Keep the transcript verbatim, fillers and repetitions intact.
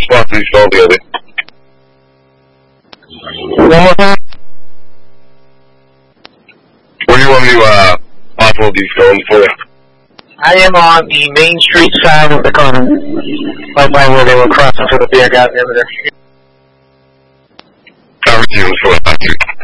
spot did you stall the other? One more time. Where do you want me to uh, offload these stones for? I am on the Main Street side of the corner, right by where they were crossing for the beer garden over there. I'll resume for that.